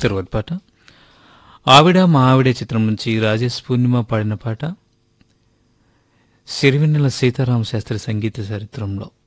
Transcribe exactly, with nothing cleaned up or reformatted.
తర్వాత పాట ఆవిడ మా ఆవిడ చిత్రం నుంచి రాజేష్ పూర్ణిమ పాడిన పాట సిరివెన్నెల సీతారామ శాస్త్రి సంగీత చరిత్రంలో